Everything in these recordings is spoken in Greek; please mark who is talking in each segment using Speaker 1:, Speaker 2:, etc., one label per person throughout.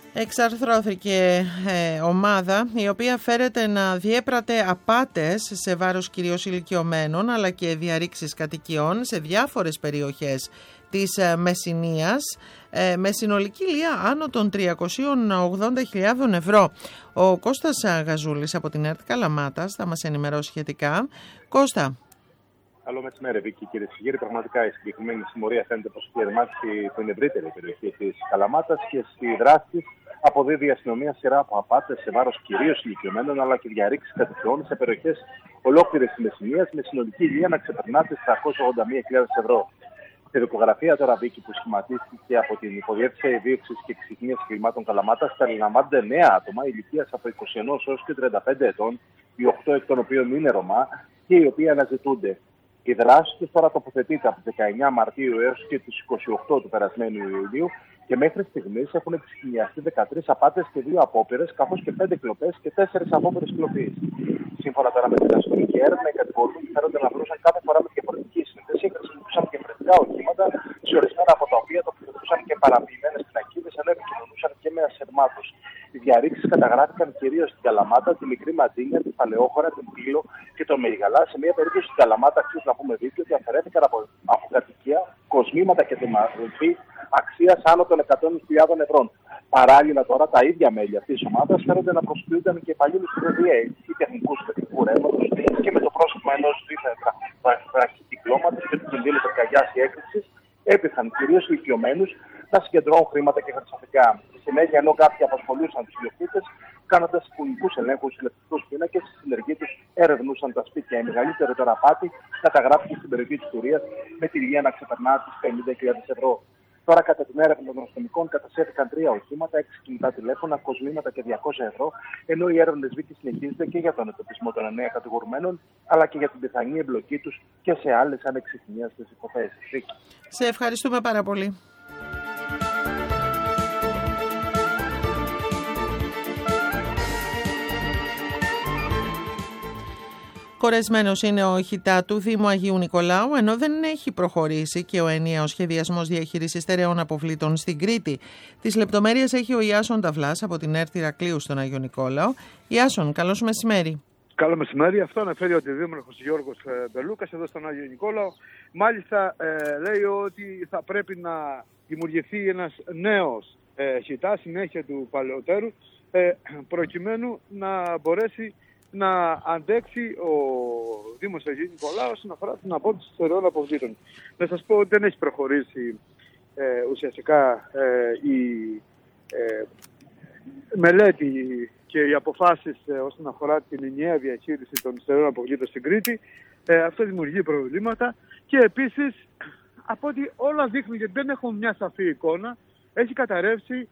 Speaker 1: Εξαρθρώθηκε ομάδα η οποία φέρεται να διέπρατε απάτες σε βάρος κυρίως ηλικιωμένων αλλά και διαρρήξεις κατοικιών σε διάφορες περιοχές της Μεσσηνίας με συνολική λία άνω των 380.000 ευρώ. Ο Κώστας Γαζούλης από την ΕΡΤ Καλαμάτας θα μας ενημερώσει σχετικά. Κώστα.
Speaker 2: Καλό μεσημέρι, Βίκη, κύριε Σιγήρη. Πραγματικά η συγκεκριμένη συμμορία φαίνεται πως έχει γερμάτισει την ευρύτερη περιοχή της Καλαμάτας και στη δράση της αποδίδει η αστυνομία σειρά από απάτες σε βάρος κυρίως ηλικιωμένων αλλά και διαρρήξεις κατοικιών σε περιοχές ολόκληρης της Μεσσηνίας με συνολική λία να ξεπερνά τις 381.000 ευρώ. Στη δικογραφία τώρα, Βίκη, που σχηματίστηκε από την Υποδιεύθυνση Δίωξης και Εξυγίανσης Εγκλημάτων Καλαμάτας, περιλαμβάνονται 9 άτομα ηλικίας από 21 έως και 35 ετών, οι 8 εκ των οποίων είναι Ρωμά και οι οποίοι αναζητούνται. Η δράση τους τώρα τοποθετείται από τις 19 Μαρτίου έως και τις 28 του περασμένου Ιουλίου και μέχρι στιγμής έχουν εξηγιαστεί 13 απάτες και 2 απόπειρες, καθώς και 5 κλοπές και 4 απόπειρες κλοπής. Σύμφωνα τώρα με την αστυνομική έρευνα, οι κατηγορούμενοι φέρονται να βρούσαν κάθε φορά με διαφορετική σύνδεση, χρησιμοποιούσαν διαφορετικά οχήματα, σε ορισμένα από τα οποία τοποθετούσαν και παραποιημένες πινακίδες, ενώ επικοινωνούσαν και με ασυρμάτους. Οι διαρρήξεις καταγράφηκαν κυρίως στην Καλαμάτα, τη Μικρή Μαντίνια, την Παλαιόχώρα, την Πύλο και το Μεγαλά. Σε μια περίπτωση στην Καλαμάτα, αξίζει να πούμε δίκιο ότι αφαιρέθηκαν από κατοικία κοσμήματα και τιμαρχή αξίας άνω των 100.000 ευρώ. Παράλληλα, τώρα τα ίδια μέλη αυτής της ομάδας φέρονται να προσκλούνταν και υπαλλήλους του ΔΔΕ ή τεχνικού ηλεκτρικού ρεύματος και με το πρόσωπο ενός βραχικυκλώματος και του κινδύνου πυρκαγιάς ή έκρηξης έπειθαν κυρίως ηλικιωμένους να συγκεντρώνουν χρήματα και χρυσαφικά. Στη συνέχεια, ενώ κάποιοι απασχολούσαν τους ιδιοκτήτες, κάνοντας εικονικούς ελέγχους στους ηλεκτρικούς πίνακες, στη συνεργή τους ερευνούσαν τα σπίτια. Η μεγαλύτερη τώρα απάτη καταγράφηκε στην περιοχή της Τουρίας με τη λία να ξεπερνά τις 50.000 ευρώ. Τώρα, κατά την έρευνα των αστυνομικών, κατασχέθηκαν 3 οχήματα, 6 κινητά τηλέφωνα, κοσμήματα και 200 ευρώ, ενώ οι έρευνες Βίκη συνεχίζονται και για τον εντοπισμό των 9 κατηγορουμένων, αλλά και για την πιθανή εμπλοκή τους και σε άλλες ανεξιχνίαστες υποθέσεις.
Speaker 1: Σε ευχαριστούμε πάρα πολύ. Κορεσμένος είναι ο ΧΙΤΑ του Δήμου Αγίου Νικολάου, ενώ δεν έχει προχωρήσει και ο ενιαίος σχεδιασμός διαχείρισης στερεών αποβλήτων στην Κρήτη. Τις λεπτομέρειες έχει ο Ιάσον Ταυλάς από την ΕΡΤ Ηρακλείου στον Αγίο Νικόλαο. Ιάσον, καλώς μεσημέρι.
Speaker 3: Καλό μεσημέρι. Αυτό αναφέρει ο Δήμαρχος Γιώργος Μπελούκας εδώ στον Άγιο Νικόλαο. Μάλιστα λέει ότι θα πρέπει να δημιουργηθεί ένας νέος ΧΙΤΑ, συνέχεια του παλαιότερου, προκειμένου να μπορέσει να αντέξει ο Δήμος Αγίου Νικολάου όσον αφορά την απόκτηση στερεών αποβλήτων. Να σας πω ότι δεν έχει προχωρήσει ουσιαστικά η μελέτη και οι αποφάσεις όσον αφορά την ενιαία διαχείριση των στερεών αποβλήτων στην Κρήτη. Αυτό δημιουργεί προβλήματα και επίσης από ότι όλα δείχνουν, γιατί δεν έχουμε μια σαφή εικόνα, έχει καταρρεύσει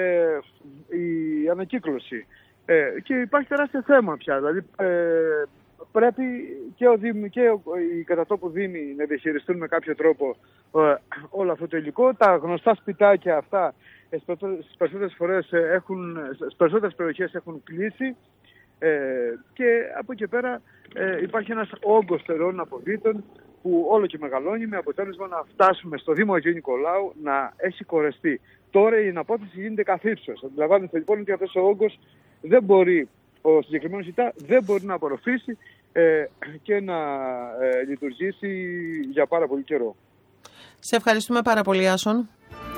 Speaker 3: η ανακύκλωση. Και υπάρχει τεράστιο θέμα πια. Δηλαδή πρέπει και οι κατατόπου δήμοι να διαχειριστούν με κάποιο τρόπο όλο αυτό το υλικό. Τα γνωστά σπιτάκια αυτά στις περισσότερες περιοχές έχουν κλείσει και από εκεί πέρα υπάρχει ένας όγκος στερεών αποβλήτων που όλο και μεγαλώνει, με αποτέλεσμα να φτάσουμε στο Δήμο Αγίου Νικολάου να έχει κορεστεί. Τώρα η εναπόθεση γίνεται καθ' Αντιλαμβάνεστε λοιπόν ότι αυτός ο όγκος δεν μπορεί, ο συγκεκριμένος ΧΙΤΑ δεν μπορεί να απορροφήσει και να λειτουργήσει για πάρα πολύ καιρό.
Speaker 1: Σε ευχαριστούμε πάρα πολύ, Άσον.